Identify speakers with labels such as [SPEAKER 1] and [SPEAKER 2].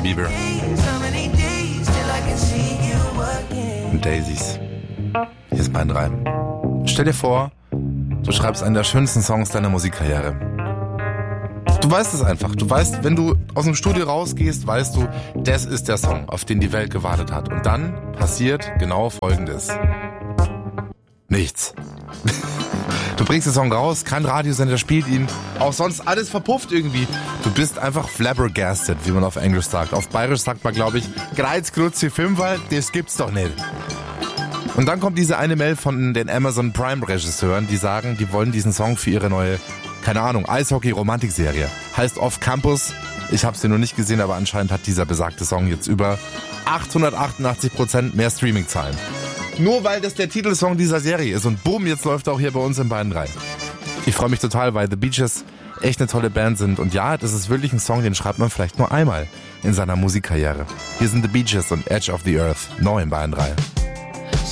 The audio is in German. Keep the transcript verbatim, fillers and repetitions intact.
[SPEAKER 1] Bieber. Und Daisies. Hier ist Bayern drei. Stell dir vor, du schreibst einen der schönsten Songs deiner Musikkarriere. Du weißt es einfach. Du weißt, wenn du aus dem Studio rausgehst, weißt du, das ist der Song, auf den die Welt gewartet hat. Und dann passiert genau Folgendes. Nichts. Du bringst den Song raus, kein Radiosender spielt ihn, auch sonst alles verpufft irgendwie. Du bist einfach flabbergasted, wie man auf Englisch sagt. Auf Bayerisch sagt man, glaube ich, Kreuzkruzzi Fünfer, das gibt's doch nicht. Und dann kommt diese eine Mail von den Amazon Prime Regisseuren, die sagen, die wollen diesen Song für ihre neue, keine Ahnung, Eishockey-Romantik-Serie. Heißt Off Campus. Ich habe sie noch nicht gesehen, aber anscheinend hat dieser besagte Song jetzt über achthundertachtundachtzig Prozent mehr Streaming-Zahlen. Nur weil das der Titelsong dieser Serie ist. Und boom, jetzt läuft er auch hier bei uns in Bayern drei. Ich freue mich total, weil The Beaches echt eine tolle Band sind. Und ja, das ist wirklich ein Song, den schreibt man vielleicht nur einmal in seiner Musikkarriere. Hier sind The Beaches und Edge of the Earth, neu in Bayern drei.